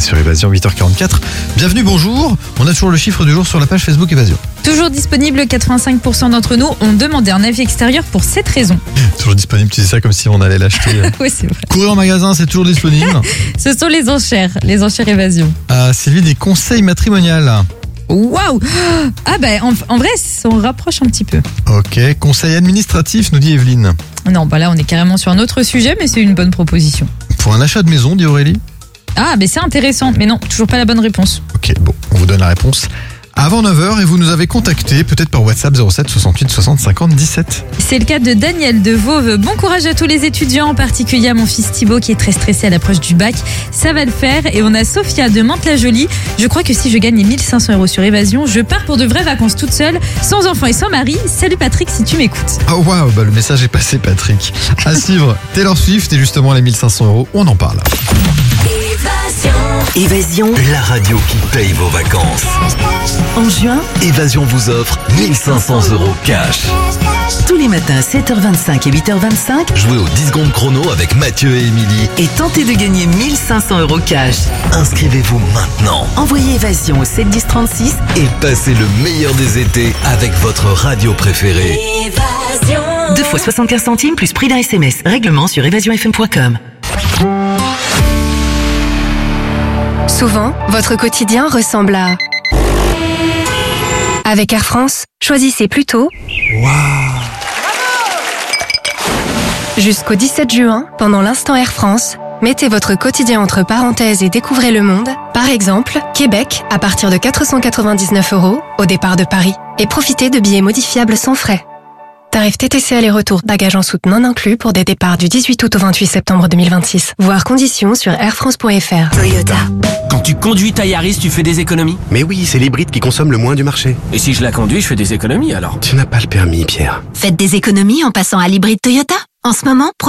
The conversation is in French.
sur Évasion, 8h44. Bienvenue, bonjour. On a toujours le chiffre du jour sur la page Facebook Évasion. Toujours disponible, 85% d'entre nous ont demandé un avis extérieur pour cette raison. Toujours disponible, tu dis ça comme si on allait l'acheter. Oui, c'est vrai. Courir en magasin, c'est toujours disponible. Ce sont les enchères Évasion. Sylvie, des conseils matrimoniales. Waouh! Ah ben, en vrai, on rapproche un petit peu. Ok, conseil administratif, nous dit Evelyne. Non, bah là, on est carrément sur un autre sujet, mais c'est une bonne proposition. Pour un achat de maison, dit Aurélie. Ah, ben c'est intéressant, mais non, toujours pas la bonne réponse. Ok, bon, on vous donne la réponse avant 9h et vous nous avez contacté, peut-être par WhatsApp 07 68 60 50 17. C'est le cas de Daniel de Vauve. Bon courage à tous les étudiants, en particulier à mon fils Thibaut qui est très stressé à l'approche du bac. Ça va le faire. Et on a Sophia de Mantes-la-Jolie. Je crois que si je gagne les 1500 € sur Évasion, je pars pour de vraies vacances toute seule, sans enfant et sans mari. Salut Patrick si tu m'écoutes. Oh waouh, bah le message est passé Patrick. À suivre, Taylor Swift et justement les 1500 €, on en parle. Évasion, la radio qui paye vos vacances. En juin, Évasion vous offre 1500 € cash. Tous les matins à 7h25 et 8h25, jouez au 10 secondes chrono avec Mathieu et Émilie et tentez de gagner 1500 € cash. Inscrivez-vous maintenant. Envoyez Évasion au 7 10 36 et passez le meilleur des étés avec votre radio préférée. Évasion. 2 fois 75 centimes plus prix d'un SMS. Règlement sur évasionfm.com. Souvent, votre quotidien ressemble à... Avec Air France, choisissez plutôt... Jusqu'au 17 juin, pendant l'instant Air France, mettez votre quotidien entre parenthèses et découvrez le monde. Par exemple, Québec, à partir de 499 € au départ de Paris. Et profitez de billets modifiables sans frais. Tarif TTC aller-retour, bagages en soute non inclus pour des départs du 18 août au 28 septembre 2026. Voir conditions sur airfrance.fr. Toyota. Quand tu conduis ta Yaris, tu fais des économies? Mais oui, c'est l'hybride qui consomme le moins du marché. Et si je la conduis, je fais des économies alors? Tu n'as pas le permis, Pierre. Faites des économies en passant à l'hybride Toyota. En ce moment,